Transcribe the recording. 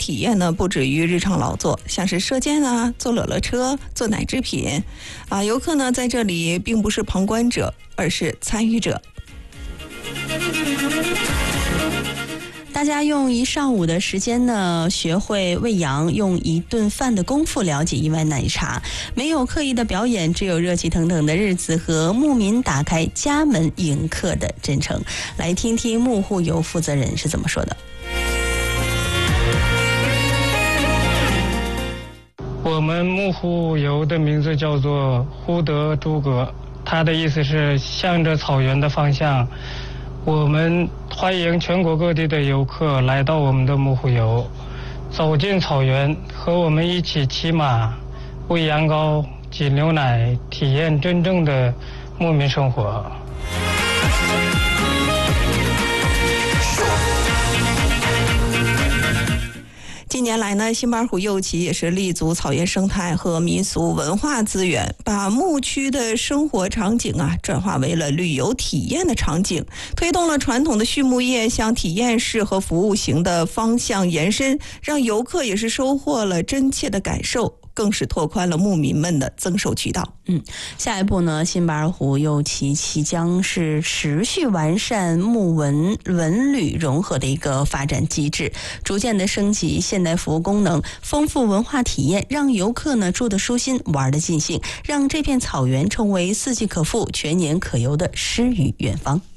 体验呢不止于日常劳作，像是射箭啊、坐乐乐车、做奶制品啊，游客呢在这里并不是旁观者，而是参与者。大家用一上午的时间呢，学会喂羊，用一顿饭的功夫了解一碗奶茶，没有刻意的表演，只有热气腾腾的日子和牧民打开家门迎客的真诚。来听听牧户游负责人是怎么说的。 我们牧户游的名字叫做呼德诸葛，它的意思是向着草原的方向。我们欢迎全国各地的游客来到我们的牧户游，走进草原，和我们一起骑马、喂羊羔、挤牛奶，体验真正的牧民生活。 近年来呢，新巴虎幼企也是立足草原生态和民俗文化资源，把牧区的生活场景转化为了旅游体验的场景，推动了传统的畜牧业向体验式和服务型的方向延伸，让游客也是收获了真切的感受，更是拓宽了牧民们的增收渠道。下一步呢，新巴尔虎幼企将是持续完善牧文旅融合的一个发展机制，逐渐的升级现代服务功能，丰富文化体验，让游客呢住得舒心，玩得尽兴，让这片草原成为四季可复、全年可游的诗与远方。